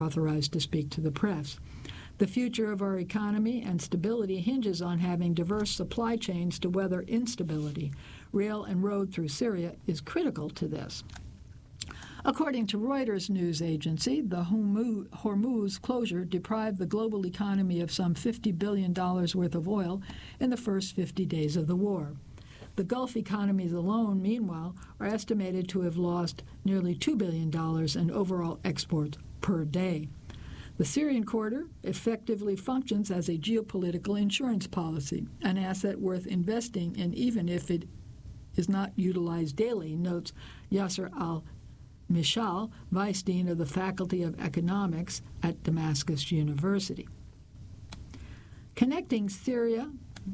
authorized to speak to the press. The future of our economy and stability hinges on having diverse supply chains to weather instability. Rail and road through Syria is critical to this. According to Reuters news agency, the Hormuz closure deprived the global economy of some $50 billion worth of oil in the first 50 days of the war. The Gulf economies alone, meanwhile, are estimated to have lost nearly $2 billion in overall exports per day. The Syrian corridor effectively functions as a geopolitical insurance policy, an asset worth investing in even if it is not utilized daily, notes Yasser al-Mishal, Vice Dean of the Faculty of Economics at Damascus University. Connecting Syria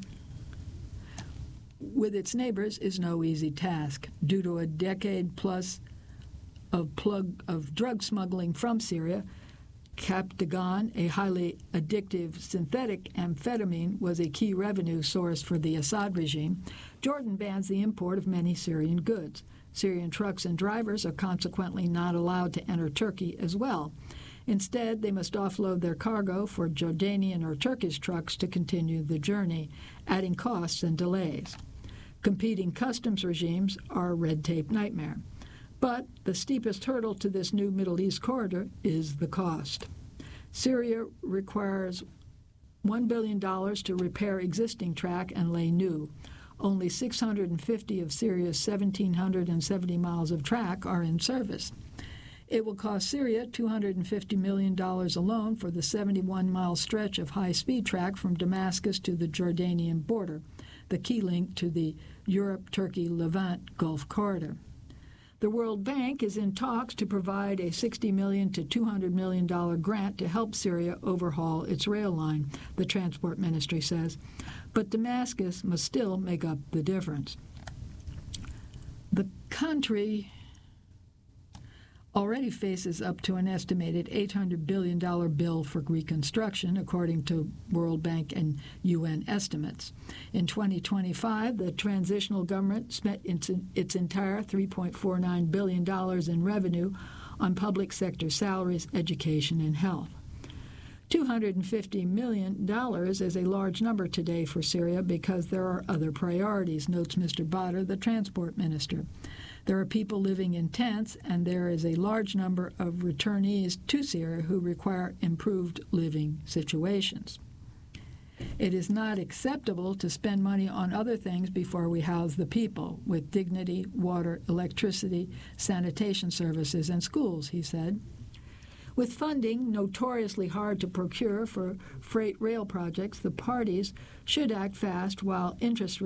with its neighbors is no easy task. Due to a decade-plus of drug smuggling from Syria, Captagon, a highly addictive synthetic amphetamine, was a key revenue source for the Assad regime. Jordan bans the import of many Syrian goods. Syrian trucks and drivers are consequently not allowed to enter Turkey as well. Instead, they must offload their cargo for Jordanian or Turkish trucks to continue the journey, adding costs and delays. Competing customs regimes are a red tape nightmare. But the steepest hurdle to this new Middle East corridor is the cost. Syria requires $1 billion to repair existing track and lay new. Only 650 of Syria's 1,770 miles of track are in service. It will cost Syria $250 million alone for the 71-mile stretch of high-speed track from Damascus to the Jordanian border, the key link to the Europe-Turkey-Levant Gulf corridor. The World Bank is in talks to provide a $60 million to $200 million grant to help Syria overhaul its rail line, the Transport Ministry says. But Damascus must still make up the difference. The country already faces up to an estimated $800 billion bill for reconstruction, according to World Bank and UN estimates. In 2025, the transitional government spent its entire $3.49 billion in revenue on public sector salaries, education, and health. $250 million is a large number today for Syria because there are other priorities, notes Mr. Badr, the transport minister. There are people living in tents, and there is a large number of returnees to Syria who require improved living situations. It is not acceptable to spend money on other things before we house the people, with dignity, water, electricity, sanitation services, and schools, he said. With funding notoriously hard to procure for freight rail projects, the parties should act fast while interest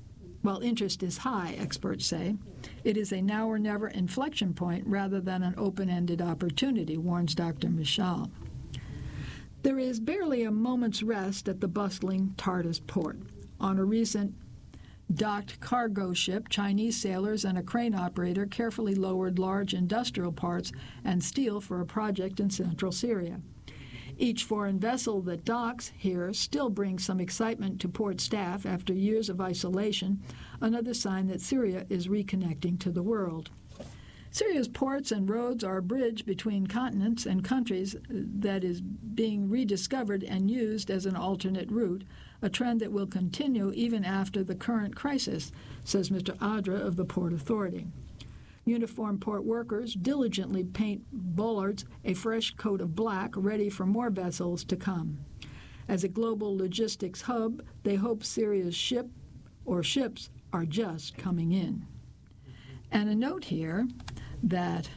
is high, experts say. It is a now or never inflection point rather than an open-ended opportunity, warns Dr. Mishal. There is barely a moment's rest at the bustling Tartus port. On a recent docked cargo ship, Chinese sailors and a crane operator carefully lowered large industrial parts and steel for a project in central Syria. Each foreign vessel that docks here still brings some excitement to port staff after years of isolation, another sign that Syria is reconnecting to the world. Syria's ports and roads are a bridge between continents and countries that is being rediscovered and used as an alternate route, a trend that will continue even after the current crisis, says Mr. Adra of the Port Authority. Uniformed port workers diligently paint bollards a fresh coat of black, ready for more vessels to come. As a global logistics hub, they hope Syria's ships are just coming in. And a note here that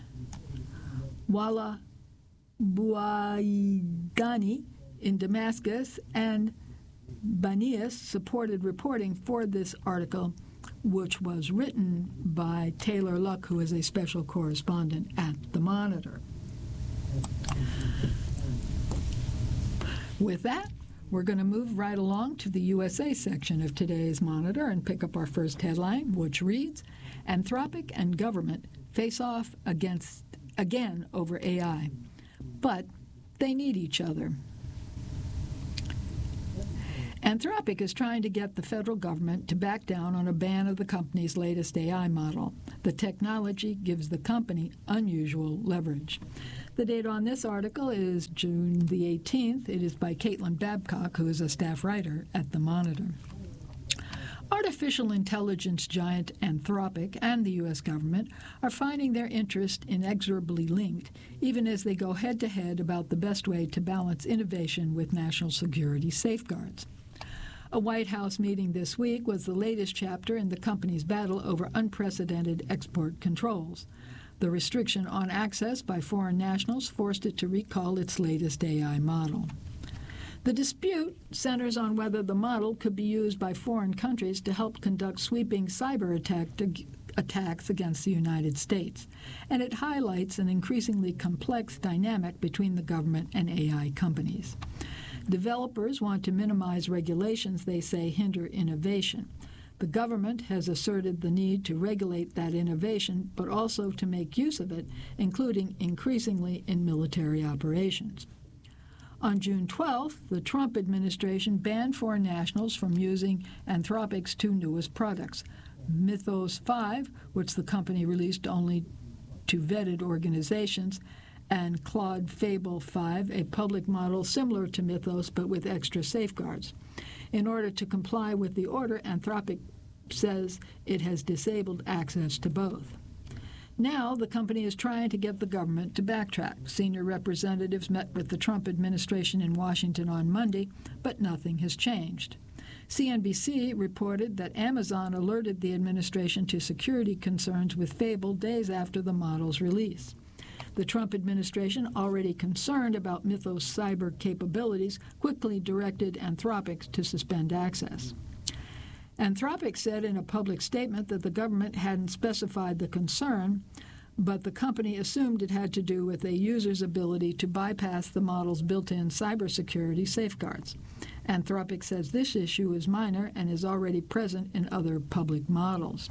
Wala Bouaidani in Damascus and Banias supported reporting for this article, which was written by Taylor Luck, who is a special correspondent at The Monitor. With that, we're going to move right along to the USA section of today's Monitor and pick up our first headline, which reads, Anthropic and government face off again over AI, but they need each other. Anthropic is trying to get the federal government to back down on a ban of the company's latest AI model. The technology gives the company unusual leverage. The date on this article is June the 18th. It is by Caitlin Babcock, who is a staff writer at The Monitor. Artificial intelligence giant Anthropic and the U.S. government are finding their interest inexorably linked, even as they go head-to-head about the best way to balance innovation with national security safeguards. A White House meeting this week was the latest chapter in the company's battle over unprecedented export controls. The restriction on access by foreign nationals forced it to recall its latest AI model. The dispute centers on whether the model could be used by foreign countries to help conduct sweeping cyber attacks against the United States, and it highlights an increasingly complex dynamic between the government and AI companies. Developers want to minimize regulations they say hinder innovation. The government has asserted the need to regulate that innovation, but also to make use of it, including increasingly in military operations. On June 12th, the Trump administration banned foreign nationals from using Anthropic's two newest products, Mythos 5, which the company released only to vetted organizations, and Claude Fable 5, a public model similar to Mythos but with extra safeguards. In order to comply with the order, Anthropic says it has disabled access to both. Now, the company is trying to get the government to backtrack. Senior representatives met with the Trump administration in Washington on Monday, but nothing has changed. CNBC reported that Amazon alerted the administration to security concerns with Fable days after the model's release. The Trump administration, already concerned about Mythos' cyber capabilities, quickly directed Anthropic to suspend access. Anthropic said in a public statement that the government hadn't specified the concern, but the company assumed it had to do with a user's ability to bypass the model's built-in cybersecurity safeguards. Anthropic says this issue is minor and is already present in other public models.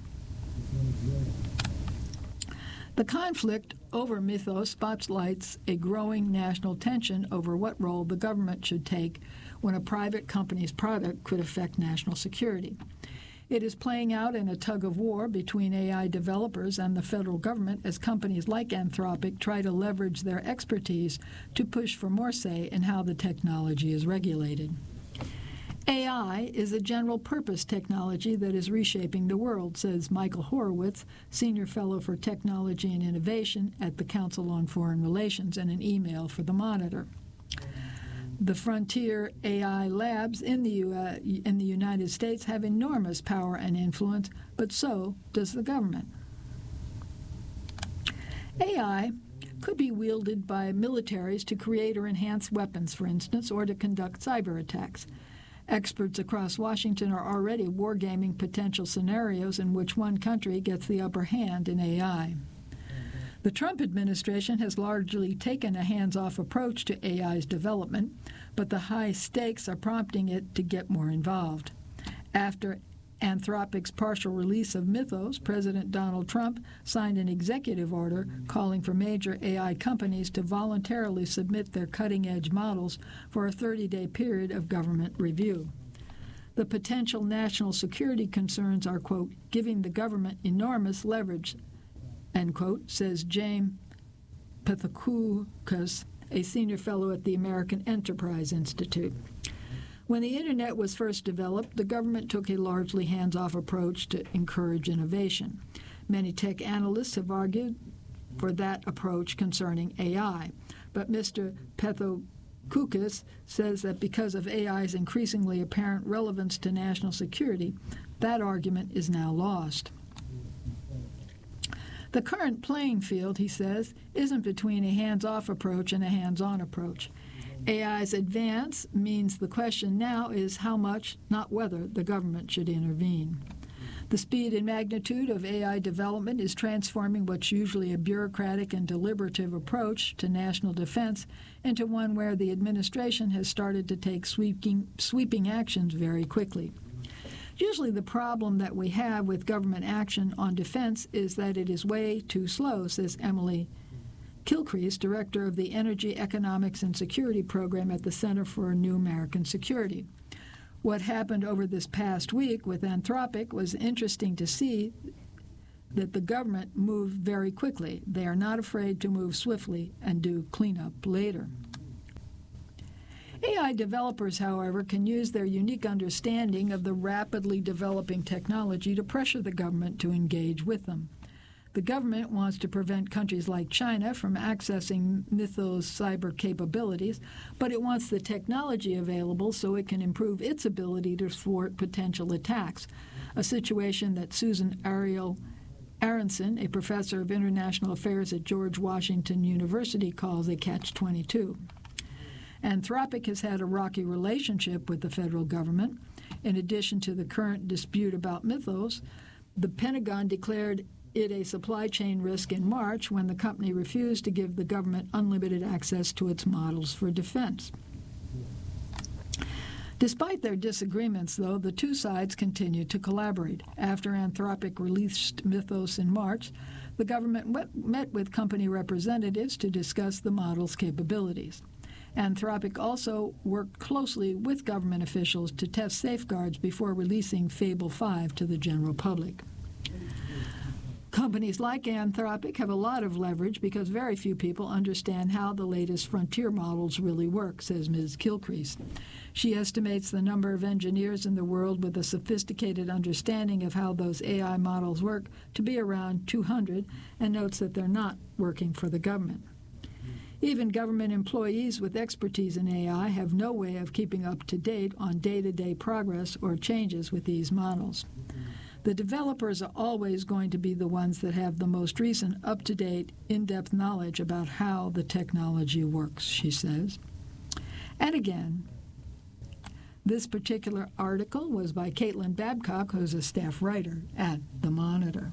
The conflict over Mythos spotlights a growing national tension over what role the government should take when a private company's product could affect national security. It is playing out in a tug-of-war between AI developers and the federal government as companies like Anthropic try to leverage their expertise to push for more say in how the technology is regulated. AI is a general-purpose technology that is reshaping the world, says Michael Horowitz, Senior Fellow for Technology and Innovation at the Council on Foreign Relations, in an email for The Monitor. The frontier AI labs in the United States have enormous power and influence, but so does the government. AI could be wielded by militaries to create or enhance weapons, for instance, or to conduct cyber attacks. Experts across Washington are already wargaming potential scenarios in which one country gets the upper hand in AI. The Trump administration has largely taken a hands-off approach to AI's development, but the high stakes are prompting it to get more involved. After Anthropic's partial release of Mythos, President Donald Trump signed an executive order calling for major AI companies to voluntarily submit their cutting-edge models for a 30-day period of government review. The potential national security concerns are, quote, giving the government enormous leverage, end quote, says James Pethokoukis, a senior fellow at the American Enterprise Institute. When the Internet was first developed, the government took a largely hands-off approach to encourage innovation. Many tech analysts have argued for that approach concerning AI, but Mr. Pethokoukis says that because of AI's increasingly apparent relevance to national security, that argument is now lost. The current playing field, he says, isn't between a hands-off approach and a hands-on approach. AI's advance means the question now is how much, not whether, the government should intervene. The speed and magnitude of AI development is transforming what's usually a bureaucratic and deliberative approach to national defense into one where the administration has started to take sweeping actions very quickly. Usually the problem that we have with government action on defense is that it is way too slow, says Emily Kilcrease, director of the Energy, Economics, and Security Program at the Center for New American Security. What happened over this past week with Anthropic was interesting to see that the government moved very quickly. They are not afraid to move swiftly and do cleanup later. AI developers, however, can use their unique understanding of the rapidly developing technology to pressure the government to engage with them. The government wants to prevent countries like China from accessing Mythos cyber capabilities, but it wants the technology available so it can improve its ability to thwart potential attacks, a situation that Susan Aronson, a professor of international affairs at George Washington University, calls a catch-22. Anthropic has had a rocky relationship with the federal government. In addition to the current dispute about Mythos, the Pentagon declared it a supply chain risk in March when the company refused to give the government unlimited access to its models for defense. Despite their disagreements, though, the two sides continued to collaborate. After Anthropic released Mythos in March, the government met with company representatives to discuss the model's capabilities. Anthropic also worked closely with government officials to test safeguards before releasing Fable 5 to the general public. Companies like Anthropic have a lot of leverage because very few people understand how the latest frontier models really work, says Ms. Kilcrease. She estimates the number of engineers in the world with a sophisticated understanding of how those AI models work to be around 200 and notes that they're not working for the government. Even government employees with expertise in AI have no way of keeping up to date on day-to-day progress or changes with these models. The developers are always going to be the ones that have the most recent, up-to-date, in-depth knowledge about how the technology works, she says. And again, this particular article was by Caitlin Babcock, who's a staff writer at The Monitor.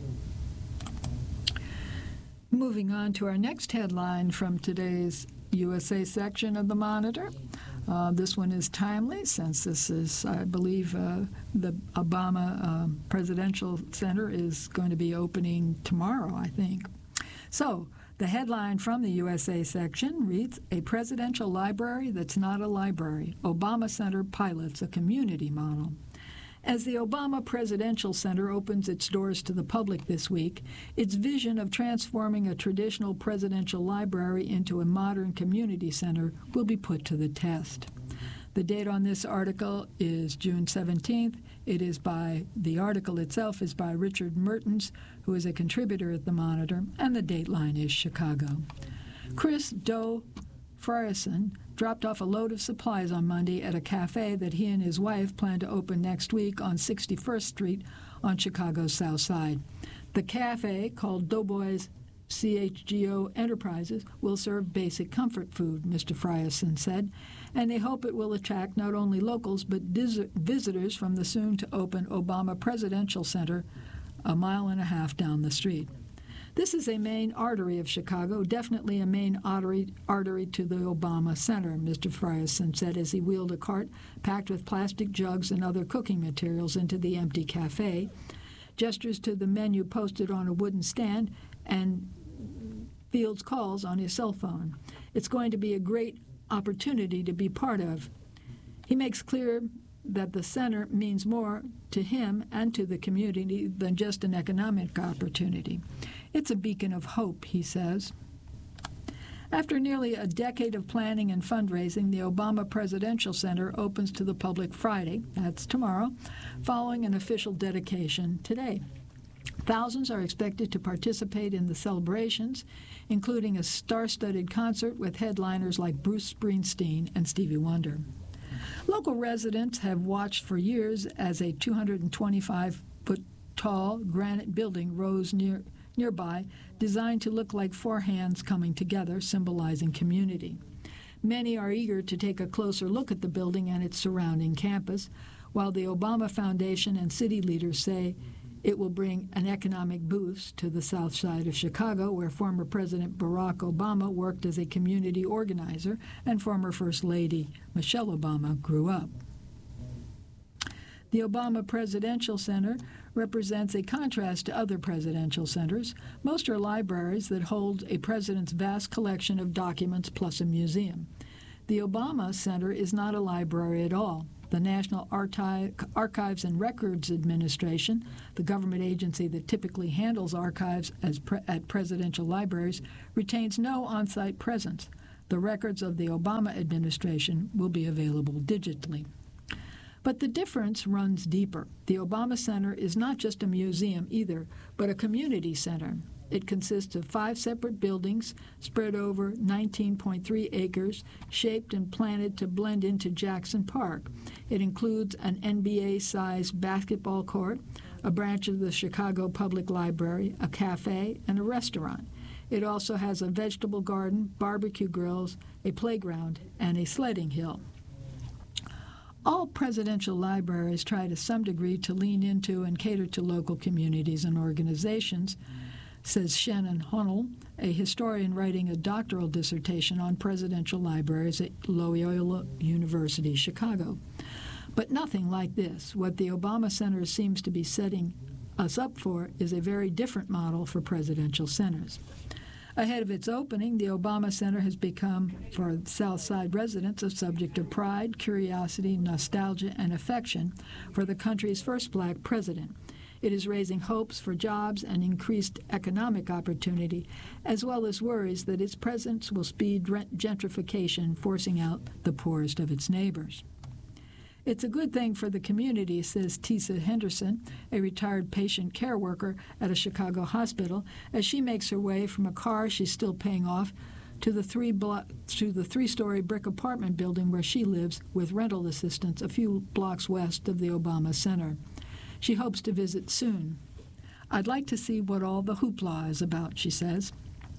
Moving on to our next headline from today's USA section of The Monitor. This one is timely since this is, I believe, the Obama Presidential Center is going to be opening tomorrow, I think. So, the headline from the USA section reads, "A presidential library that's not a library. Obama Center pilots a community model." As the Obama Presidential Center opens its doors to the public this week, its vision of transforming a traditional presidential library into a modern community center will be put to the test. The date on this article is June 17th. The article itself is by Richard Mertens, who is a contributor at The Monitor, and the dateline is Chicago. Chris Doe Frierson dropped off a load of supplies on Monday at a cafe that he and his wife plan to open next week on 61st Street on Chicago's South Side. The cafe, called Doughboys CHGO Enterprises, will serve basic comfort food, Mr. Frierson said, and they hope it will attract not only locals but visitors from the soon-to-open Obama Presidential Center a mile and a half down the street. This is a main artery of Chicago, definitely a main artery to the Obama Center, Mr. Frierson said as he wheeled a cart packed with plastic jugs and other cooking materials into the empty cafe, gestures to the menu posted on a wooden stand, and fields calls on his cell phone. It's going to be a great opportunity to be part of. He makes clear that the center means more to him and to the community than just an economic opportunity. It's a beacon of hope, he says. After nearly a decade of planning and fundraising, the Obama Presidential Center opens to the public Friday, that's tomorrow, following an official dedication today. Thousands are expected to participate in the celebrations, including a star-studded concert with headliners like Bruce Springsteen and Stevie Wonder. Local residents have watched for years as a 225-foot-tall granite building rose nearby, designed to look like four hands coming together, symbolizing community. Many are eager to take a closer look at the building and its surrounding campus, while the Obama Foundation and city leaders say it will bring an economic boost to the south side of Chicago, where former President Barack Obama worked as a community organizer and former First Lady Michelle Obama grew up. The Obama Presidential Center represents a contrast to other presidential centers. Most are libraries that hold a president's vast collection of documents plus a museum. The Obama Center is not a library at all. The National Archives and Records Administration, the government agency that typically handles archives at presidential libraries, retains no on-site presence. The records of the Obama administration will be available digitally. But the difference runs deeper. The Obama Center is not just a museum either, but a community center. It consists of 5 separate buildings spread over 19.3 acres, shaped and planted to blend into Jackson Park. It includes an NBA-sized basketball court, a branch of the Chicago Public Library, a cafe, and a restaurant. It also has a vegetable garden, barbecue grills, a playground, and a sledding hill. All presidential libraries try to some degree to lean into and cater to local communities and organizations, says Shannon Hunnell, a historian writing a doctoral dissertation on presidential libraries at Loyola University, Chicago. But nothing like this. What the Obama Center seems to be setting us up for is a very different model for presidential centers. Ahead of its opening, the Obama Center has become, for South Side residents, a subject of pride, curiosity, nostalgia, and affection for the country's first black president. It is raising hopes for jobs and increased economic opportunity, as well as worries that its presence will speed gentrification, forcing out the poorest of its neighbors. It's a good thing for the community, says Tisa Henderson, a retired patient care worker at a Chicago hospital, as she makes her way from a car she's still paying off to the three-story brick apartment building where she lives with rental assistance a few blocks west of the Obama Center. She hopes to visit soon. I'd like to see what all the hoopla is about, she says.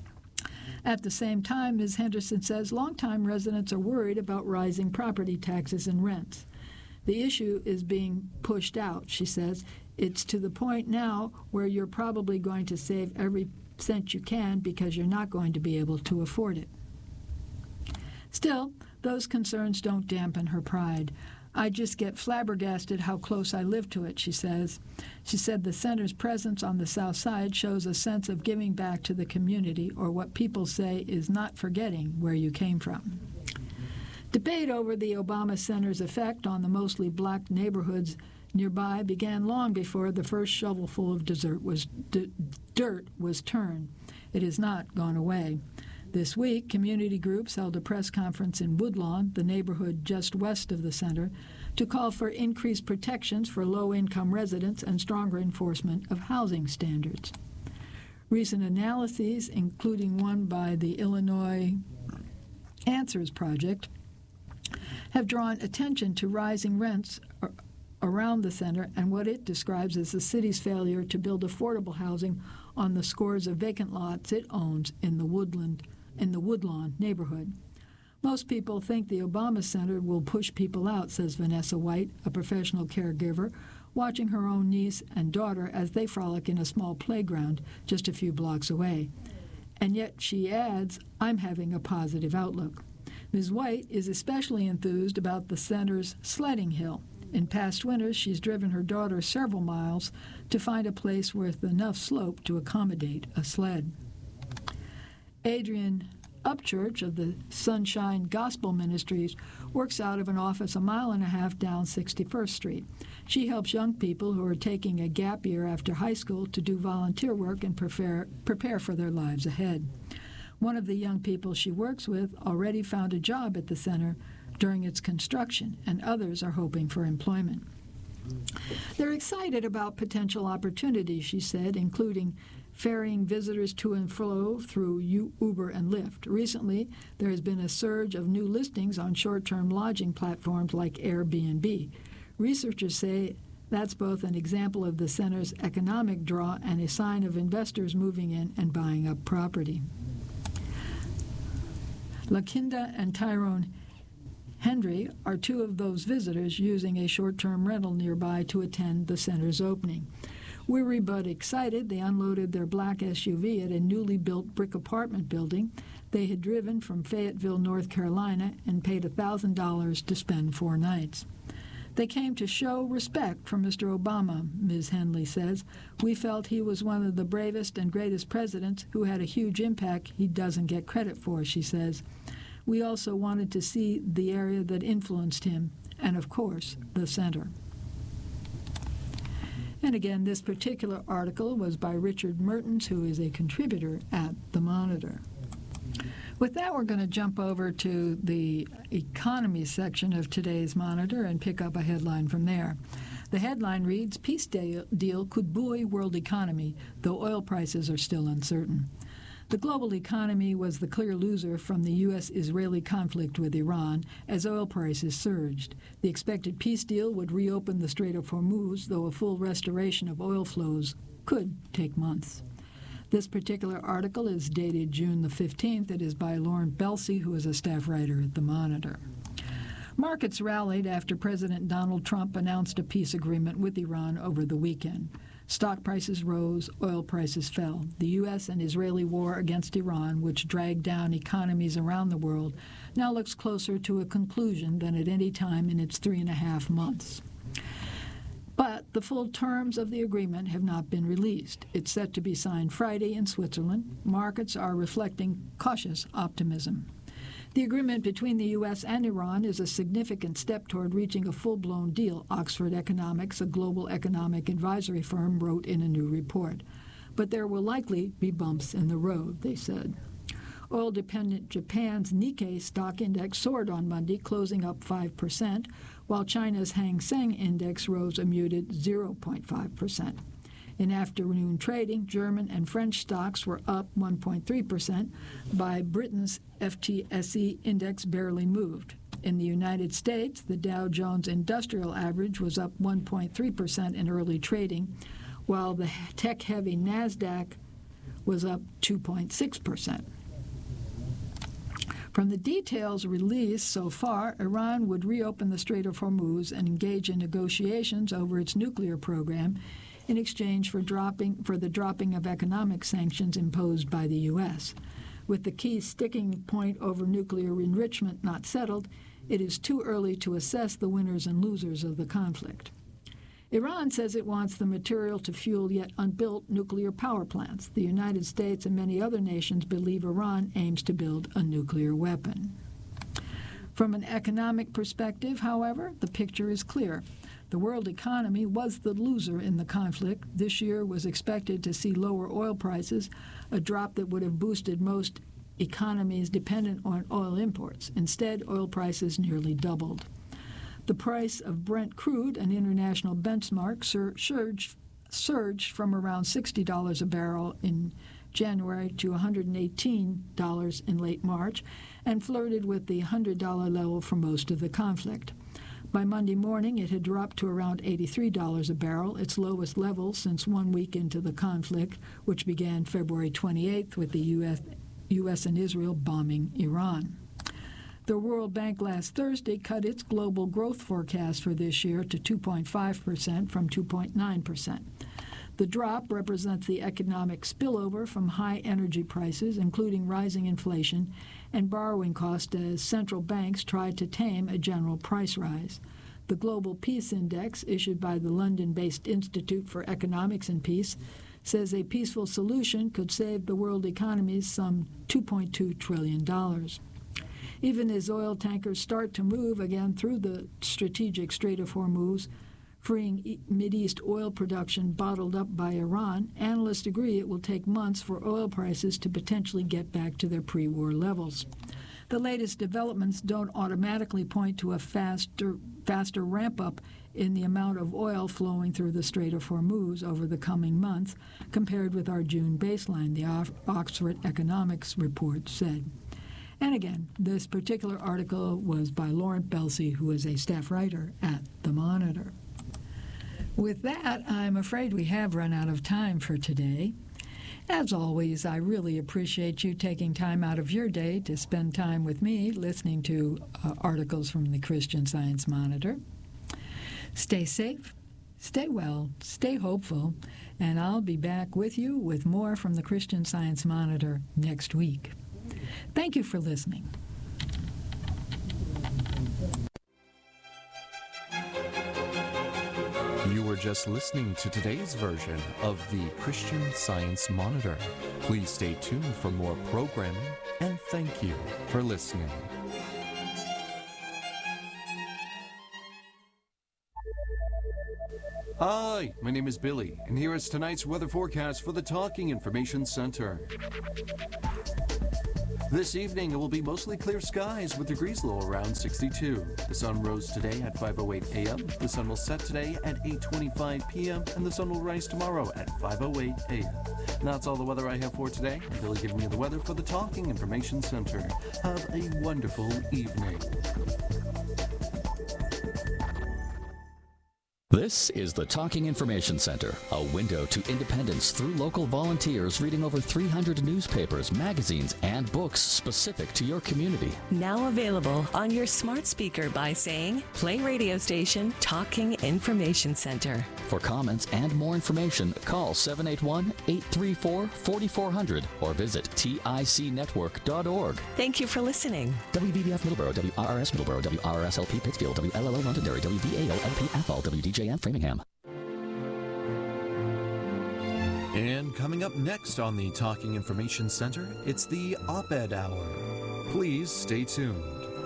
At the same time, Ms. Henderson says longtime residents are worried about rising property taxes and rents. The issue is being pushed out, she says. It's to the point now where you're probably going to save every cent you can because you're not going to be able to afford it. Still, those concerns don't dampen her pride. I just get flabbergasted how close I live to it, she says. She said the center's presence on the South Side shows a sense of giving back to the community, or what people say is not forgetting where you came from. Debate over the Obama Center's effect on the mostly black neighborhoods nearby began long before the first shovelful of dirt was turned. It has not gone away. This week, community groups held a press conference in Woodlawn, the neighborhood just west of the center, to call for increased protections for low-income residents and stronger enforcement of housing standards. Recent analyses, including one by the Illinois Answers Project, have drawn attention to rising rents around the center and what it describes as the city's failure to build affordable housing on the scores of vacant lots it owns in the Woodlawn neighborhood. Most people think the Obama Center will push people out, says Vanessa White, a professional caregiver, watching her own niece and daughter as they frolic in a small playground just a few blocks away. And yet, she adds, I'm having a positive outlook. Ms. White is especially enthused about the center's sledding hill. In past winters, she's driven her daughter several miles to find a place with enough slope to accommodate a sled. Adrian Upchurch of the Sunshine Gospel Ministries works out of an office a mile and a half down 61st Street. She helps young people who are taking a gap year after high school to do volunteer work and prepare for their lives ahead. One of the young people she works with already found a job at the center during its construction, and others are hoping for employment. They're excited about potential opportunities, she said, including ferrying visitors to and fro through Uber and Lyft. Recently, there has been a surge of new listings on short-term lodging platforms like Airbnb. Researchers say that's both an example of the center's economic draw and a sign of investors moving in and buying up property. LaKinda and Tyrone Hendry are two of those visitors using a short-term rental nearby to attend the center's opening. Weary but excited, they unloaded their black SUV at a newly built brick apartment building. They had driven from Fayetteville, North Carolina, and paid $1,000 to spend 4 nights. They came to show respect for Mr. Obama, Ms. Henley says. We felt he was one of the bravest and greatest presidents who had a huge impact he doesn't get credit for, she says. We also wanted to see the area that influenced him and, of course, the center. And again, this particular article was by Richard Mertens, who is a contributor at The Monitor. With that, we're going to jump over to the economy section of today's Monitor and pick up a headline from there. The headline reads, "Peace deal could buoy world economy, though oil prices are still uncertain." The global economy was the clear loser from the U.S.-Israeli conflict with Iran as oil prices surged. The expected peace deal would reopen the Strait of Hormuz, though a full restoration of oil flows could take months. This particular article is dated June the 15th. It is by Lauren Belsey, who is a staff writer at The Monitor. Markets rallied after President Donald Trump announced a peace agreement with Iran over the weekend. Stock prices rose, oil prices fell. The U.S. and Israeli war against Iran, which dragged down economies around the world, now looks closer to a conclusion than at any time in its 3.5 months. But the full terms of the agreement have not been released. It's set to be signed Friday in Switzerland. Markets are reflecting cautious optimism. The agreement between the U.S. and Iran is a significant step toward reaching a full-blown deal, Oxford Economics, a global economic advisory firm, wrote in a new report. But there will likely be bumps in the road, they said. Oil-dependent Japan's Nikkei stock index soared on Monday, closing up 5%, while China's Hang Seng index rose a muted 0.5%. In afternoon trading, German and French stocks were up 1.3%, by Britain's FTSE index barely moved. In the United States, the Dow Jones Industrial Average was up 1.3% in early trading, while the tech-heavy NASDAQ was up 2.6%. From the details released so far, Iran would reopen the Strait of Hormuz and engage in negotiations over its nuclear program in exchange for the dropping of economic sanctions imposed by the U.S. With the key sticking point over nuclear enrichment not settled, it is too early to assess the winners and losers of the conflict. Iran says it wants the material to fuel yet unbuilt nuclear power plants. The United States and many other nations believe Iran aims to build a nuclear weapon. From an economic perspective, however, the picture is clear. The world economy was the loser in the conflict. This year was expected to see lower oil prices, a drop that would have boosted most economies dependent on oil imports. Instead, oil prices nearly doubled. The price of Brent crude, an international benchmark, surged from around $60 a barrel in January to $118 in late March and flirted with the $100 level for most of the conflict. By Monday morning, it had dropped to around $83 a barrel, its lowest level since 1 week into the conflict, which began February 28th with the U.S. and Israel bombing Iran. The World Bank last Thursday cut its global growth forecast for this year to 2.5% from 2.9%. The drop represents the economic spillover from high energy prices, including rising inflation, and borrowing costs as central banks tried to tame a general price rise. The Global Peace Index, issued by the London-based Institute for Economics and Peace, says a peaceful solution could save the world economies some $2.2 trillion. Even as oil tankers start to move again through the strategic Strait of Hormuz, freeing Mideast oil production bottled up by Iran, analysts agree it will take months for oil prices to potentially get back to their pre-war levels. The latest developments don't automatically point to a faster ramp-up in the amount of oil flowing through the Strait of Hormuz over the coming months, compared with our June baseline, the Oxford Economics report said. And again, this particular article was by Lauren Belsey, who is a staff writer at The Monitor. With that, I'm afraid we have run out of time for today. As always, I really appreciate you taking time out of your day to spend time with me listening to articles from the Christian Science Monitor. Stay safe, stay well, stay hopeful, and I'll be back with you with more from the Christian Science Monitor next week. Thank you for listening. You were just listening to today's version of the Christian Science Monitor. Please stay tuned for more programming, and thank you for listening. Hi, my name is Billy, and here is tonight's weather forecast for the Talking Information Center. This evening, it will be mostly clear skies with degrees low around 62. The sun rose today at 5:08 a.m., the sun will set today at 8:25 p.m., and the sun will rise tomorrow at 5:08 a.m. That's all the weather I have for today. I'm Billy giving you the weather for the Talking Information Center. Have a wonderful evening. This is the Talking Information Center, a window to independence through local volunteers reading over 300 newspapers, magazines, and books specific to your community. Now available on your smart speaker by saying, play radio station Talking Information Center. For comments and more information, call 781-834-4400 or visit ticnetwork.org. Thank you for listening. WVBF Middleborough, WRRS Middleborough, WRSLP Pittsfield, WLLO Londonderry, WVAO-LP Athol, WDJN Framingham. And coming up next on the Talking Information Center, it's the Op-Ed Hour. Please stay tuned.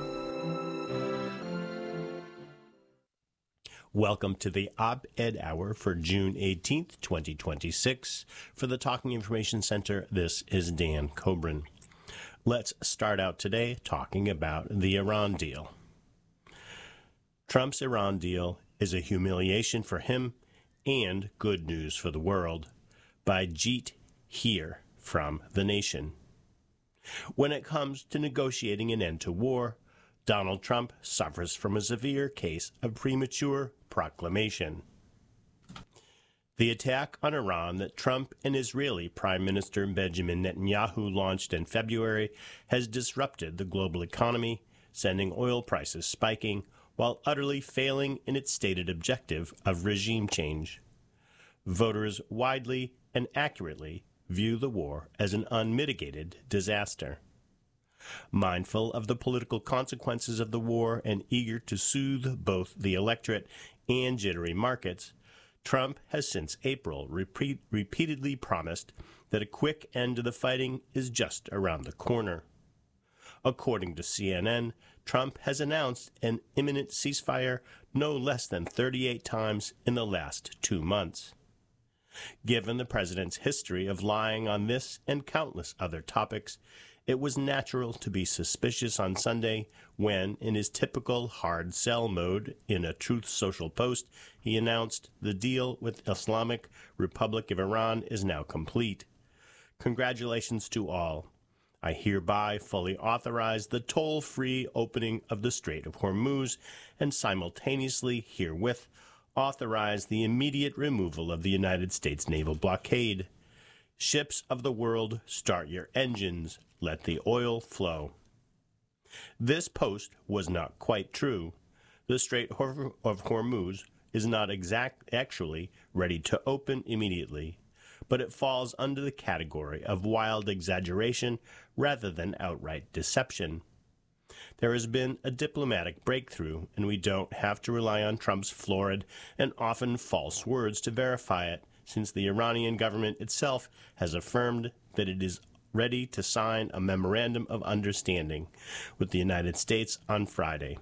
Welcome to the Op-Ed Hour for June 18th, 2026. For the Talking Information Center, this is Dan Cobran. Let's start out today talking about the Iran deal. Trump's Iran deal is a humiliation for him and good news for the world, by Jeet Heer from The Nation. When it comes to negotiating an end to war, Donald Trump suffers from a severe case of premature proclamation. The attack on Iran that Trump and Israeli Prime Minister Benjamin Netanyahu launched in February has disrupted the global economy, sending oil prices spiking while utterly failing in its stated objective of regime change. Voters widely and accurately view the war as an unmitigated disaster. Mindful of the political consequences of the war and eager to soothe both the electorate and jittery markets, Trump has since April repeatedly promised that a quick end to the fighting is just around the corner. According to CNN, Trump has announced an imminent ceasefire no less than 38 times in the last 2 months. Given the president's history of lying on this and countless other topics, it was natural to be suspicious on Sunday when, in his typical hard sell mode in a Truth Social post, he announced the deal with Islamic Republic of Iran is now complete. Congratulations to all. I hereby fully authorize the toll-free opening of the Strait of Hormuz and simultaneously herewith authorize the immediate removal of the United States naval blockade. Ships of the world, start your engines. Let the oil flow. This post was not quite true. The Strait of Hormuz is not actually ready to open immediately, but it falls under the category of wild exaggeration rather than outright deception. There has been a diplomatic breakthrough, and we don't have to rely on Trump's florid and often false words to verify it, since the Iranian government itself has affirmed that it is ready to sign a memorandum of understanding with the United States on Friday.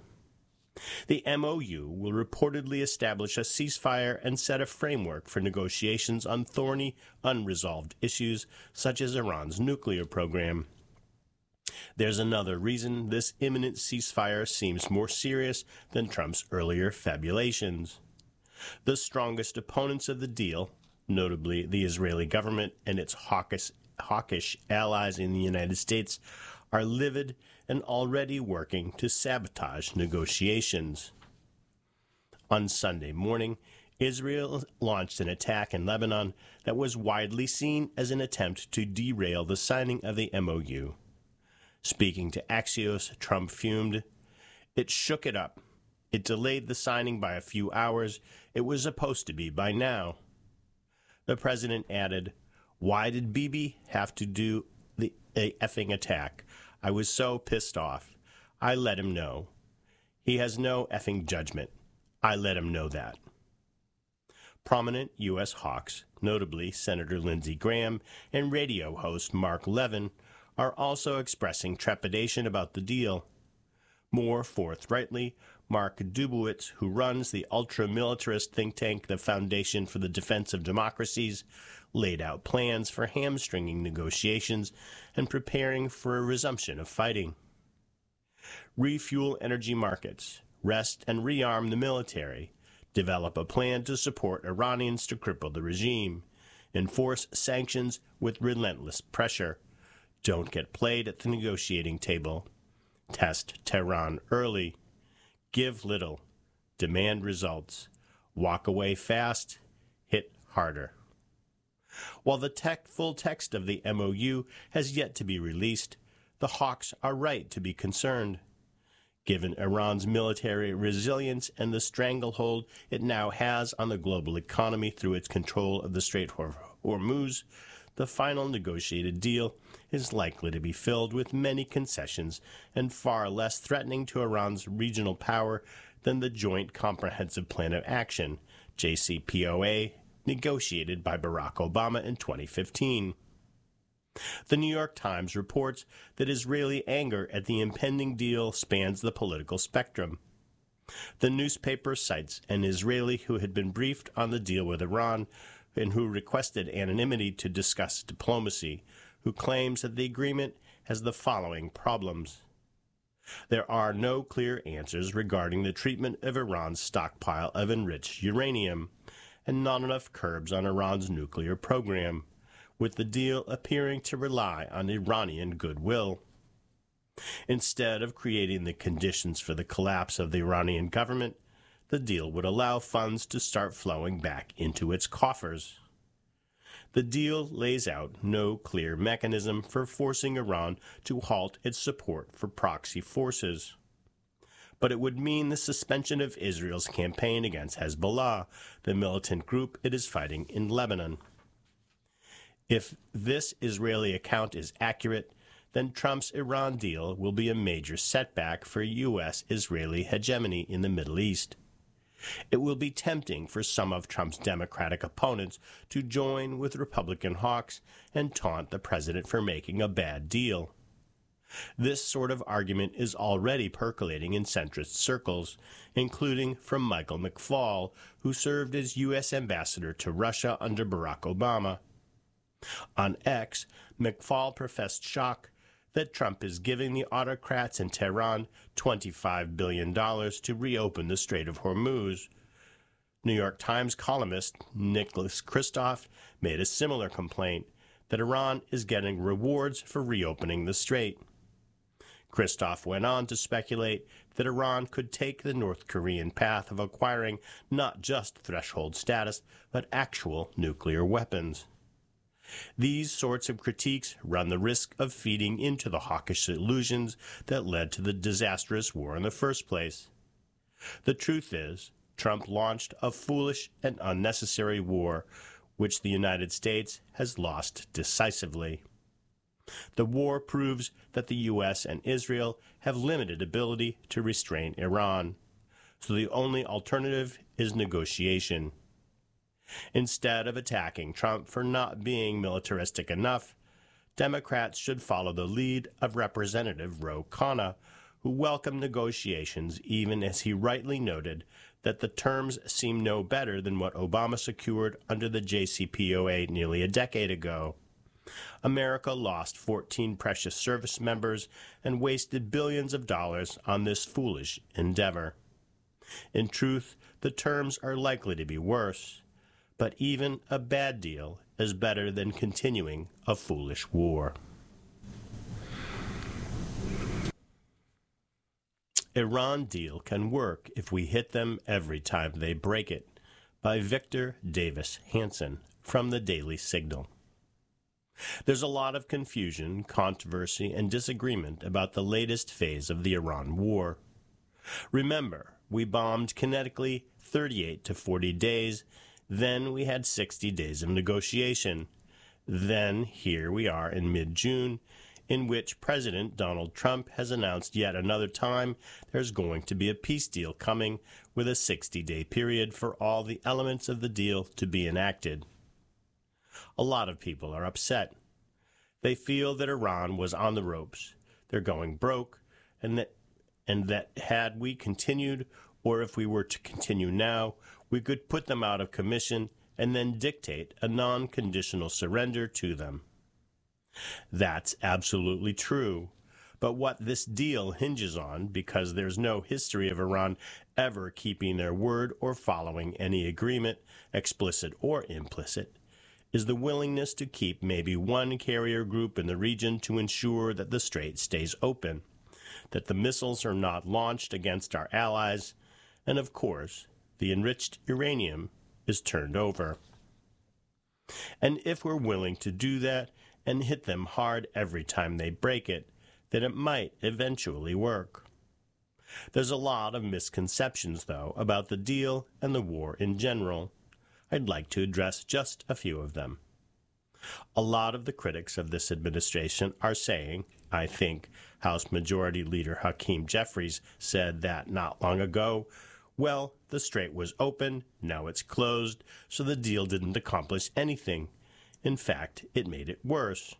The MOU will reportedly establish a ceasefire and set a framework for negotiations on thorny, unresolved issues such as Iran's nuclear program. There's another reason this imminent ceasefire seems more serious than Trump's earlier fabulations. The strongest opponents of the deal, notably the Israeli government and its hawkish allies in the United States, are livid and already working to sabotage negotiations. On Sunday morning, Israel launched an attack in Lebanon that was widely seen as an attempt to derail the signing of the MOU. Speaking to Axios, Trump fumed, "It shook it up. It delayed the signing by a few hours. It was supposed to be by now." The president added, "Why did Bibi have to do the effing attack? I was so pissed off. I let him know. He has no effing judgment. I let him know that." Prominent U.S. hawks, notably Senator Lindsey Graham and radio host Mark Levin, are also expressing trepidation about the deal. More forthrightly, Mark Dubowitz, who runs the ultra-militarist think tank the Foundation for the Defense of Democracies, laid out plans for hamstringing negotiations and preparing for a resumption of fighting. Refuel energy markets, rest and rearm the military, develop a plan to support Iranians to cripple the regime, enforce sanctions with relentless pressure, don't get played at the negotiating table, test Tehran early, give little, demand results, walk away fast, hit harder. While the full text of the MOU has yet to be released, the hawks are right to be concerned. Given Iran's military resilience and the stranglehold it now has on the global economy through its control of the Strait of Hormuz, the final negotiated deal is likely to be filled with many concessions and far less threatening to Iran's regional power than the Joint Comprehensive Plan of Action, JCPOA, negotiated by Barack Obama in 2015. The New York Times reports that Israeli anger at the impending deal spans the political spectrum. The newspaper cites an Israeli who had been briefed on the deal with Iran and who requested anonymity to discuss diplomacy, who claims that the agreement has the following problems. There are no clear answers regarding the treatment of Iran's stockpile of enriched uranium, and not enough curbs on Iran's nuclear program, with the deal appearing to rely on Iranian goodwill. Instead of creating the conditions for the collapse of the Iranian government, the deal would allow funds to start flowing back into its coffers. The deal lays out no clear mechanism for forcing Iran to halt its support for proxy forces. But it would mean the suspension of Israel's campaign against Hezbollah, the militant group it is fighting in Lebanon. If this Israeli account is accurate, then Trump's Iran deal will be a major setback for U.S.-Israeli hegemony in the Middle East. It will be tempting for some of Trump's Democratic opponents to join with Republican hawks and taunt the president for making a bad deal. This sort of argument is already percolating in centrist circles, including from Michael McFaul, who served as U.S. ambassador to Russia under Barack Obama. On X, McFaul professed shock that Trump is giving the autocrats in Tehran $25 billion to reopen the Strait of Hormuz. New York Times columnist Nicholas Kristof made a similar complaint that Iran is getting rewards for reopening the strait. Kristof went on to speculate that Iran could take the North Korean path of acquiring not just threshold status, but actual nuclear weapons. These sorts of critiques run the risk of feeding into the hawkish illusions that led to the disastrous war in the first place. The truth is, Trump launched a foolish and unnecessary war, which the United States has lost decisively. The war proves that the U.S. and Israel have limited ability to restrain Iran, so the only alternative is negotiation. Instead of attacking Trump for not being militaristic enough, Democrats should follow the lead of Representative Ro Khanna, who welcomed negotiations even as he rightly noted that the terms seem no better than what Obama secured under the JCPOA nearly a decade ago. America lost 14 precious service members and wasted billions of dollars on this foolish endeavor. In truth, the terms are likely to be worse, but even a bad deal is better than continuing a foolish war. Iran deal can work if we hit them every time they break it, by Victor Davis Hanson from the Daily Signal. There's a lot of confusion, controversy, and disagreement about the latest phase of the Iran war. Remember, we bombed kinetically 38 to 40 days, then we had 60 days of negotiation. Then here we are in mid-June, in which President Donald Trump has announced yet another time there's going to be a peace deal coming with a 60-day period for all the elements of the deal to be enacted. A lot of people are upset. They feel that Iran was on the ropes, they're going broke, and that and that had we continued, or if we were to continue now, we could put them out of commission and then dictate a non-conditional surrender to them. That's absolutely true. But what this deal hinges on, because there's no history of Iran ever keeping their word or following any agreement, explicit or implicit, is the willingness to keep maybe one carrier group in the region to ensure that the strait stays open, that the missiles are not launched against our allies, and of course, the enriched uranium is turned over. And if we're willing to do that and hit them hard every time they break it, then it might eventually work. There's a lot of misconceptions, though, about the deal and the war in general. I'd like to address just a few of them. A lot of the critics of this administration are saying, I think House Majority Leader Hakeem Jeffries said that not long ago, well, the strait was open, now it's closed, so the deal didn't accomplish anything. In fact, it made it worse.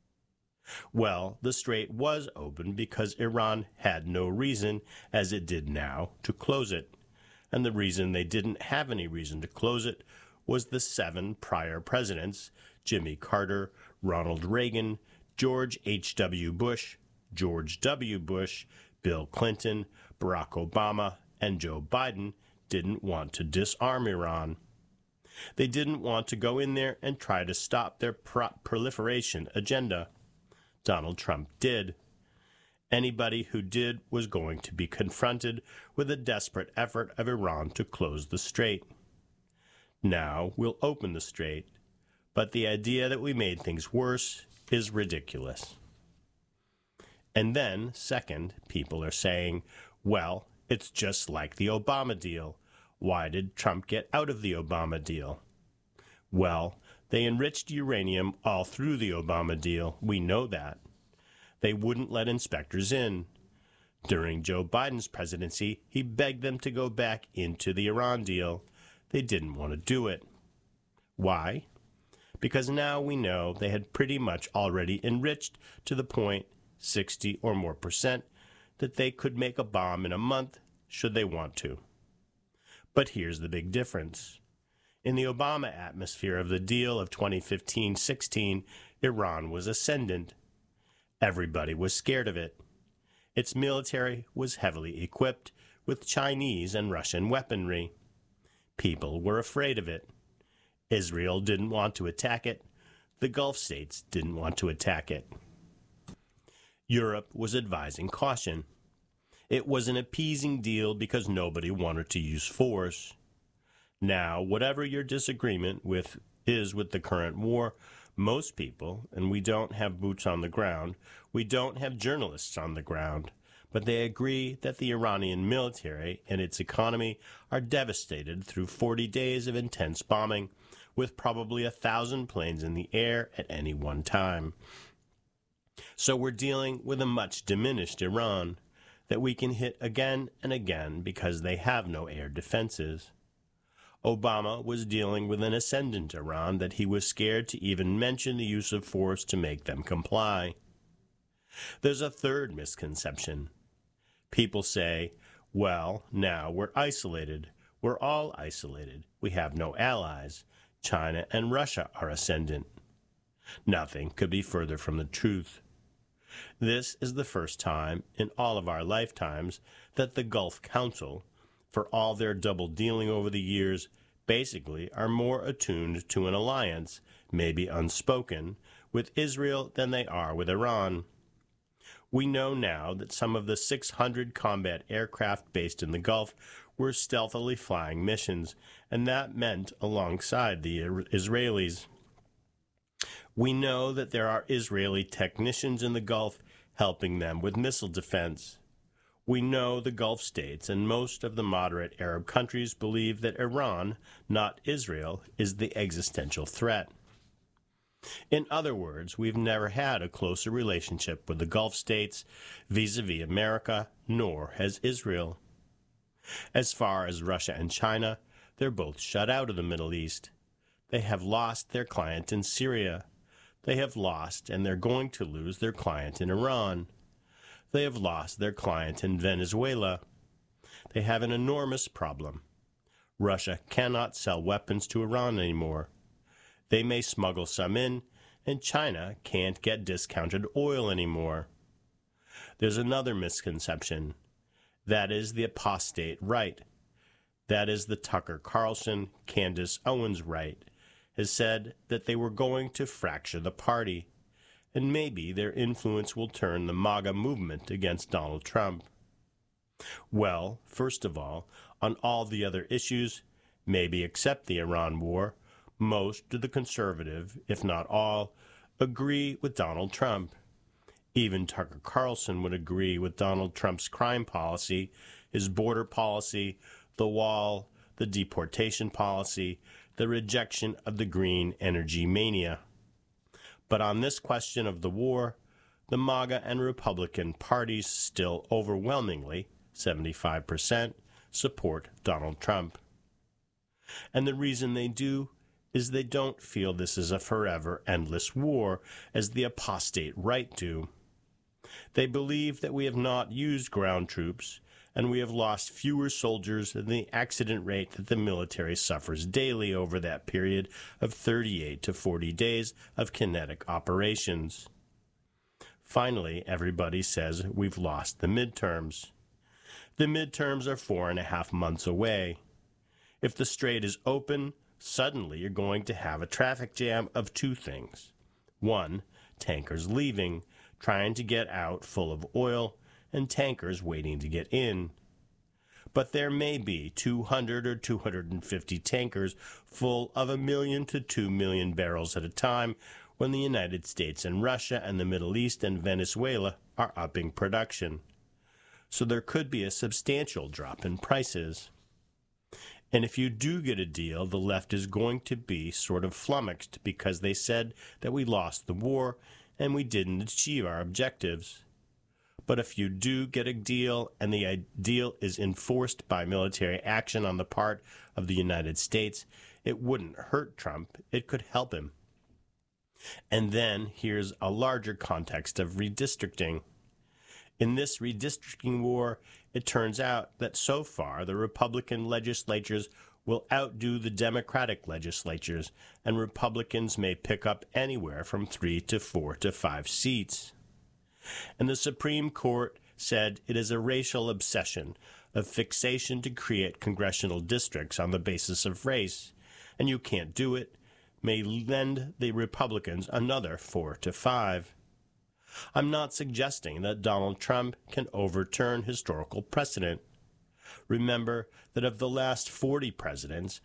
Well, the strait was open because Iran had no reason, as it did now, to close it. And the reason they didn't have any reason to close it was the 7 prior presidents, Jimmy Carter, Ronald Reagan, George H.W. Bush, George W. Bush, Bill Clinton, Barack Obama, and Joe Biden didn't want to disarm Iran. They didn't want to go in there and try to stop their proliferation agenda. Donald Trump did. Anybody who did was going to be confronted with a desperate effort of Iran to close the strait. Now we'll open the strait, but the idea that we made things worse is ridiculous. And then, second, people are saying, well, it's just like the Obama deal. Why did Trump get out of the Obama deal? Well, they enriched uranium all through the Obama deal. We know that. They wouldn't let inspectors in. During Joe Biden's presidency, he begged them to go back into the Iran deal. They didn't want to do it. Why? Because now we know they had pretty much already enriched to the point, 60 or more %, that they could make a bomb in a month should they want to. But here's the big difference. In the Obama atmosphere of the deal of 2015-16, Iran was ascendant. Everybody was scared of it. Its military was heavily equipped with Chinese and Russian weaponry. People were afraid of it. Israel didn't want to attack it. The Gulf states didn't want to attack it. Europe was advising caution. It was an appeasing deal because nobody wanted to use force. Now, whatever your disagreement with the current war, most people, and we don't have boots on the ground, we don't have journalists on the ground, but they agree that the Iranian military and its economy are devastated through 40 days of intense bombing, with probably 1,000 planes in the air at any one time. So we're dealing with a much diminished Iran that we can hit again and again because they have no air defenses. Obama was dealing with an ascendant Iran that he was scared to even mention the use of force to make them comply. There's a third misconception. People say, well, now we're isolated. We're all isolated. We have no allies. China and Russia are ascendant. Nothing could be further from the truth. This is the first time in all of our lifetimes that the Gulf Council, for all their double dealing over the years, basically are more attuned to an alliance, maybe unspoken, with Israel than they are with Iran. We know now that some of the 600 combat aircraft based in the Gulf were stealthily flying missions, and that meant alongside the Israelis. We know that there are Israeli technicians in the Gulf helping them with missile defense. We know the Gulf states and most of the moderate Arab countries believe that Iran, not Israel, is the existential threat. In other words, we've never had a closer relationship with the Gulf states vis-a-vis America, nor has Israel. As far as Russia and China, they're both shut out of the Middle East. They have lost their client in Syria. They have lost, and they're going to lose, their client in Iran. they have lost their client in Venezuela. They have an enormous problem. Russia cannot sell weapons to Iran anymore. They may smuggle some in, and China can't get discounted oil anymore. There's another misconception. That is the apostate right. That is the Tucker Carlson, Candace Owens right, has said that they were going to fracture the party, and maybe their influence will turn the MAGA movement against Donald Trump. Well, first of all, on all the other issues, maybe except the Iran war, most of the conservative, if not all, agree with Donald Trump. Even Tucker Carlson would agree with Donald Trump's crime policy, his border policy, the wall, the deportation policy, the rejection of the green energy mania. But on this question of the war, the MAGA and Republican parties still overwhelmingly, 75%, support Donald Trump. And the reason they do is they don't feel this is a forever endless war as the apostate right do. They believe that we have not used ground troops and we have lost fewer soldiers than the accident rate that the military suffers daily over that period of 38 to 40 days of kinetic operations. Finally, everybody says we've lost the midterms. The midterms are 4.5 months away. If the strait is open, suddenly you're going to have a traffic jam of two things. One, tankers leaving, trying to get out full of oil, and tankers waiting to get in. But there may be 200 or 250 tankers full of 1 million to 2 million barrels at a time when the United States and Russia and the Middle East and Venezuela are upping production. So there could be a substantial drop in prices. And if you do get a deal, the left is going to be sort of flummoxed because they said that we lost the war and we didn't achieve our objectives. But if you do get a deal and the deal is enforced by military action on the part of the United States, it wouldn't hurt Trump, it could help him. And then here's a larger context of redistricting. In this redistricting war, it turns out that so far the Republican legislatures will outdo the Democratic legislatures, and Republicans may pick up anywhere from 3 to 4 to 5 seats. And the Supreme Court said it is a racial obsession, a fixation to create congressional districts on the basis of race, and you can't do it, may lend the Republicans another 4 to 5. I'm not suggesting that Donald Trump can overturn historical precedent. Remember that of the last 40 presidents,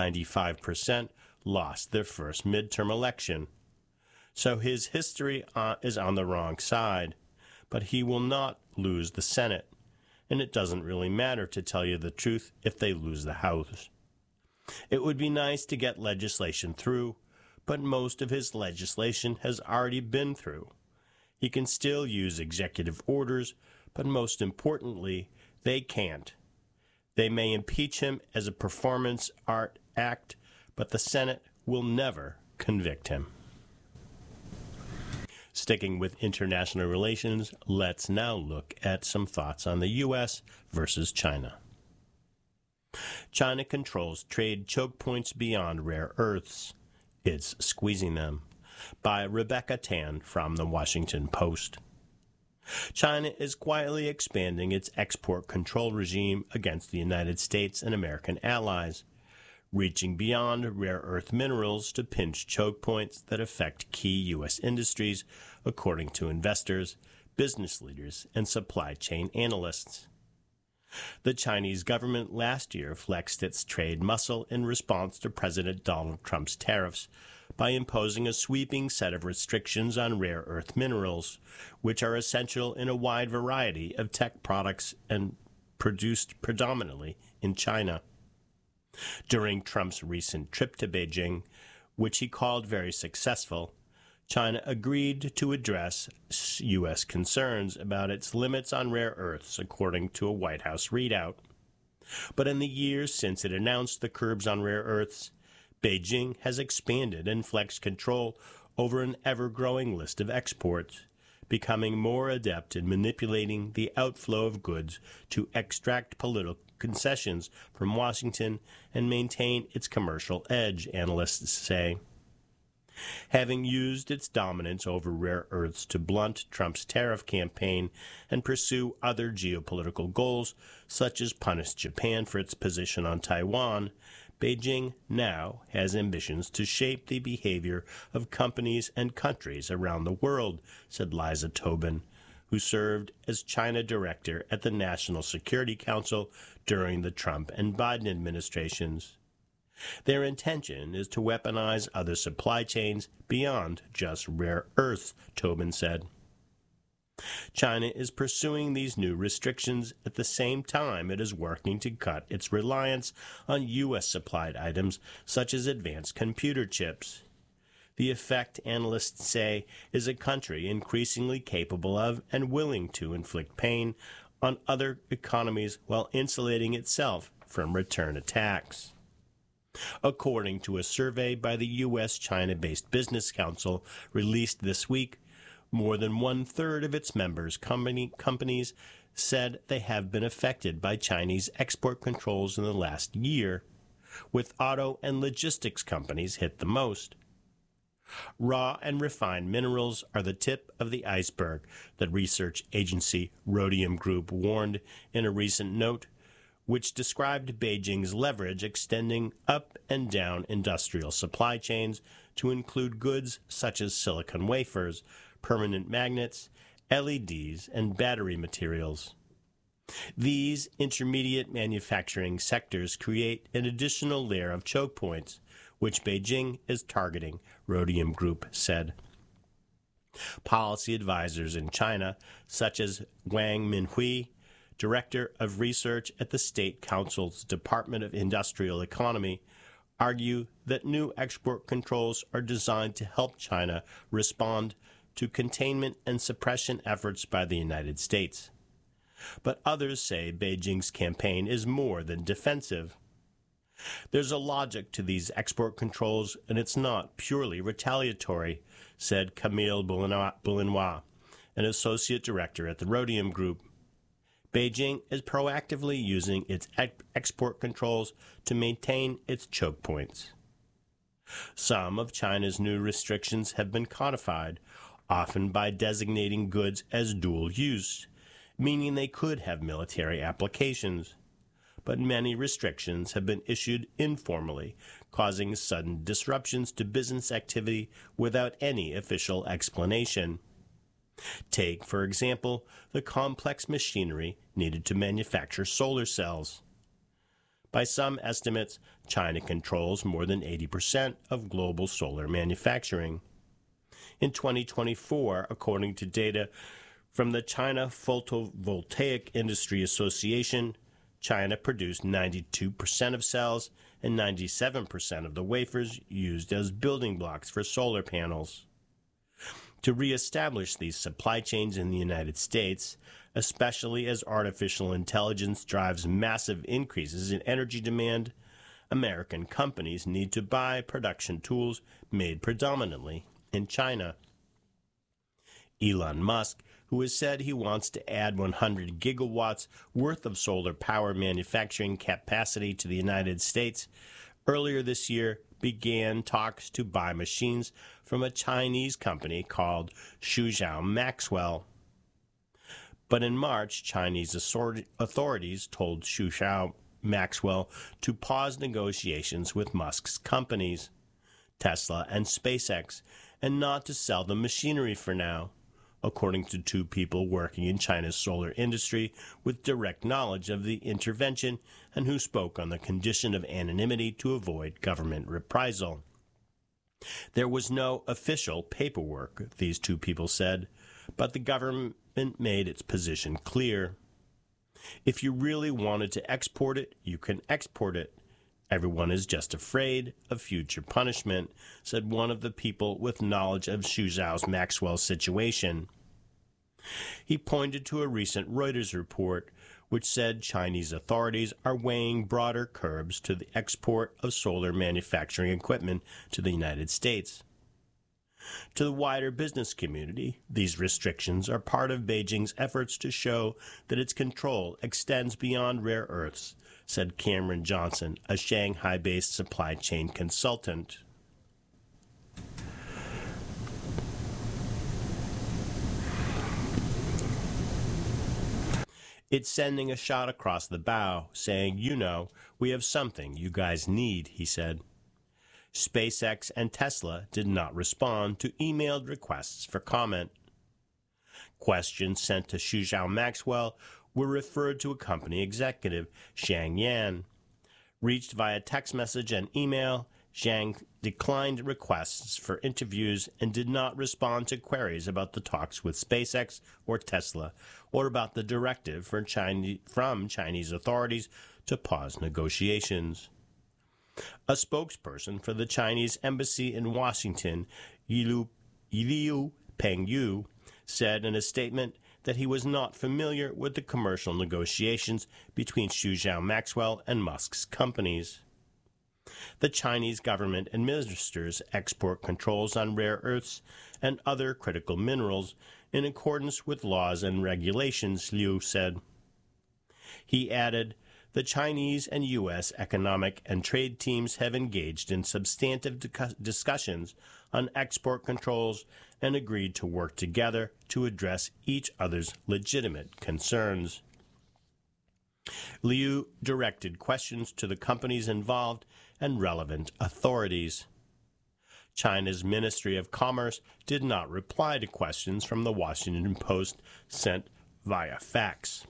95% lost their first midterm election. So his history is on the wrong side, but he will not lose the Senate, and it doesn't really matter, to tell you the truth, if they lose the House. It would be nice to get legislation through, but most of his legislation has already been through. He can still use executive orders, but most importantly, they can't. They may impeach him as a performance art act, but the Senate will never convict him. Sticking with international relations, let's now look at some thoughts on the U.S. versus China. China controls trade choke points beyond rare earths. It's squeezing them. By Rebecca Tan from The Washington Post. China is quietly expanding its export control regime against the United States and American allies, reaching beyond rare earth minerals to pinch choke points that affect key U.S. industries, according to investors, business leaders, and supply chain analysts. The Chinese government last year flexed its trade muscle in response to President Donald Trump's tariffs by imposing a sweeping set of restrictions on rare earth minerals, which are essential in a wide variety of tech products and produced predominantly in China. During Trump's recent trip to Beijing, which he called very successful, China agreed to address U.S. concerns about its limits on rare earths, according to a White House readout. But in the years since it announced the curbs on rare earths, Beijing has expanded and flexed control over an ever-growing list of exports, becoming more adept in manipulating the outflow of goods to extract political concessions from Washington and maintain its commercial edge, analysts say. Having used its dominance over rare earths to blunt Trump's tariff campaign and pursue other geopolitical goals, such as punish Japan for its position on Taiwan, Beijing now has ambitions to shape the behavior of companies and countries around the world, said Liza Tobin, who served as China director at the National Security Council during the Trump and Biden administrations. Their intention is to weaponize other supply chains beyond just rare earths, Tobin said. China is pursuing these new restrictions at the same time it is working to cut its reliance on U.S.-supplied items such as advanced computer chips. The effect, analysts say, is a country increasingly capable of and willing to inflict pain on other economies while insulating itself from return attacks. According to a survey by the U.S. China-based Business Council released this week, more than one-third of its members' companies said they have been affected by Chinese export controls in the last year, with auto and logistics companies hit the most. Raw and refined minerals are the tip of the iceberg, the research agency Rhodium Group warned in a recent note, which described Beijing's leverage extending up and down industrial supply chains to include goods such as silicon wafers, permanent magnets, LEDs, and battery materials. These intermediate manufacturing sectors create an additional layer of choke points, which Beijing is targeting, Rhodium Group said. Policy advisors in China, such as Wang Minhui, Director of Research at the State Council's Department of Industrial Economy, argue that new export controls are designed to help China respond to containment and suppression efforts by the United States. But others say Beijing's campaign is more than defensive. There's a logic to these export controls, and it's not purely retaliatory, said Camille Boulinois, an associate director at the Rhodium Group. Beijing is proactively using its export controls to maintain its choke points. Some of China's new restrictions have been codified, often by designating goods as dual use, meaning they could have military applications. But many restrictions have been issued informally, causing sudden disruptions to business activity without any official explanation. Take, for example, the complex machinery needed to manufacture solar cells. By some estimates, China controls more than 80% of global solar manufacturing. In 2024, according to data from the China Photovoltaic Industry Association, China produced 92% of cells and 97% of the wafers used as building blocks for solar panels. To reestablish these supply chains in the United States, especially as artificial intelligence drives massive increases in energy demand, American companies need to buy production tools made predominantly in China. Elon Musk, who has said he wants to add 100 gigawatts worth of solar power manufacturing capacity to the United States, earlier this year began talks to buy machines from a Chinese company called Suzhou Maxwell. But in March, Chinese authorities told Suzhou Maxwell to pause negotiations with Musk's companies, Tesla and SpaceX, and not to sell the machinery for now, according to two people working in China's solar industry with direct knowledge of the intervention and who spoke on the condition of anonymity to avoid government reprisal. There was no official paperwork, these two people said, but the government made its position clear. If you really wanted to export it, you can export it. Everyone is just afraid of future punishment, said one of the people with knowledge of Suzhou Maxwell's situation. He pointed to a recent Reuters report which said Chinese authorities are weighing broader curbs to the export of solar manufacturing equipment to the United States. To the wider business community, these restrictions are part of Beijing's efforts to show that its control extends beyond rare earths, said Cameron Johnson, a Shanghai-based supply chain consultant. It's sending a shot across the bow, saying, we have something you guys need, he said. SpaceX and Tesla did not respond to emailed requests for comment. Questions sent to Shuzhou Maxwell were referred to a company executive, Zhang Yan. Reached via text message and email, Zhang declined requests for interviews and did not respond to queries about the talks with SpaceX or Tesla, or about the directive from Chinese authorities to pause negotiations. A spokesperson for the Chinese embassy in Washington, Liu Pengyu, said in a statement that he was not familiar with the commercial negotiations between Shuzhou Maxwell and Musk's companies. The Chinese government administers export controls on rare earths and other critical minerals in accordance with laws and regulations, Liu said. He added, the Chinese and U.S. economic and trade teams have engaged in substantive discussions on export controls and agreed to work together to address each other's legitimate concerns. Liu directed questions to the companies involved and relevant authorities. China's Ministry of Commerce did not reply to questions from the Washington Post sent via fax.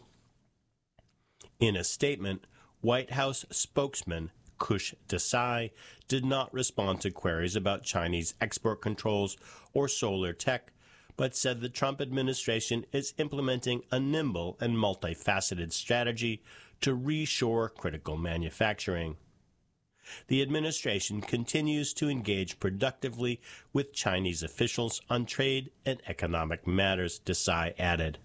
In a statement, White House spokesman Kush Desai did not respond to queries about Chinese export controls or solar tech, but said the Trump administration is implementing a nimble and multifaceted strategy to reshore critical manufacturing. The administration continues to engage productively with Chinese officials on trade and economic matters, Desai added.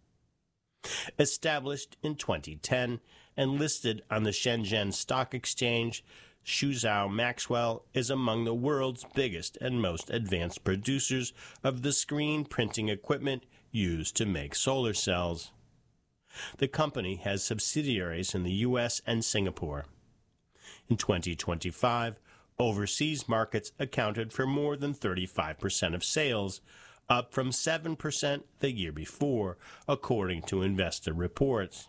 Established in 2010 and listed on the Shenzhen Stock Exchange, Shuzhou Maxwell is among the world's biggest and most advanced producers of the screen printing equipment used to make solar cells. The company has subsidiaries in the U.S. and Singapore. In 2025, overseas markets accounted for more than 35% of sales, up from 7% the year before, according to investor reports.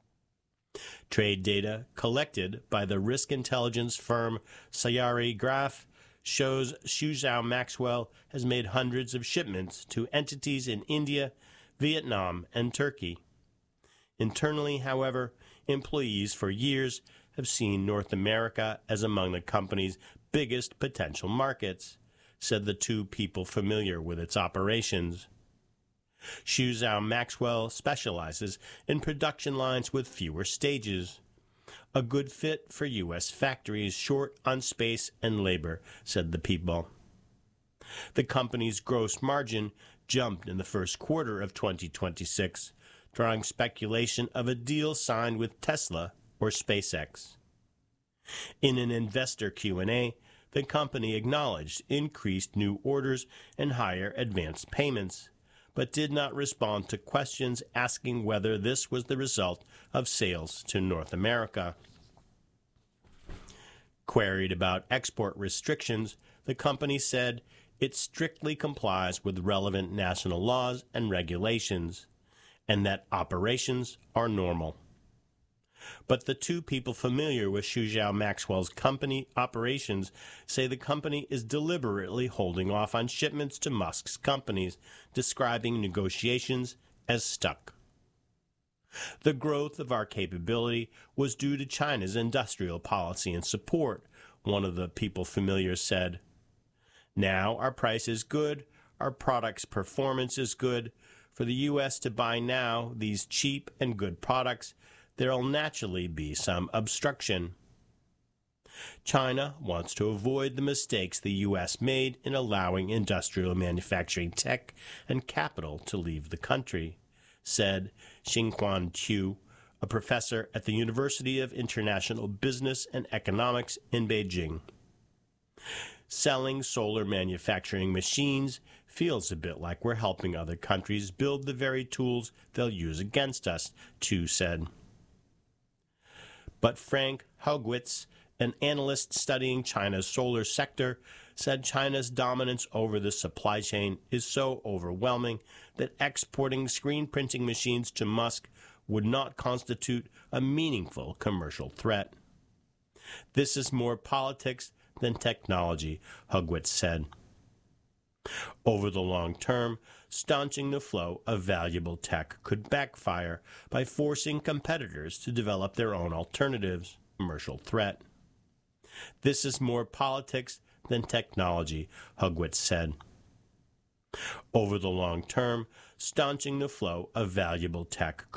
Trade data collected by the risk intelligence firm Sayari Graph shows Shuzhou Maxwell has made hundreds of shipments to entities in India, Vietnam, and Turkey. Internally, however, employees for years have seen North America as among the company's biggest potential markets, said the two people familiar with its operations. Shuzhou Maxwell specializes in production lines with fewer stages, a good fit for U.S. factories short on space and labor, said the people. The company's gross margin jumped in the first quarter of 2026, drawing speculation of a deal signed with Tesla or SpaceX. In an investor Q&A, the company acknowledged increased new orders and higher advance payments, but did not respond to questions asking whether this was the result of sales to North America. Queried about export restrictions, the company said it strictly complies with relevant national laws and regulations, and that operations are normal. But the two people familiar with Shuzhou Maxwell's company operations say the company is deliberately holding off on shipments to Musk's companies, describing negotiations as stuck. The growth of our capability was due to China's industrial policy and support, one of the people familiar said. Now our price is good, our product's performance is good. For the U.S. to buy now these cheap and good products, there'll naturally be some obstruction. China wants to avoid the mistakes the U.S. made in allowing industrial manufacturing tech and capital to leave the country, said Xingquan Qiu, a professor at the University of International Business and Economics in Beijing. selling solar manufacturing machines feels a bit like we're helping other countries build the very tools they'll use against us, Chu said. But Frank Haugwitz, an analyst studying China's solar sector, said China's dominance over the supply chain is so overwhelming that exporting screen printing machines to Musk would not constitute a meaningful commercial threat. This is more politics than technology, Haugwitz said. Over the long term, staunching the flow of valuable tech could backfire by forcing competitors to develop their own alternatives, commercial threat. This is more politics than technology, Haugwitz said. Over the long term, staunching the flow of valuable tech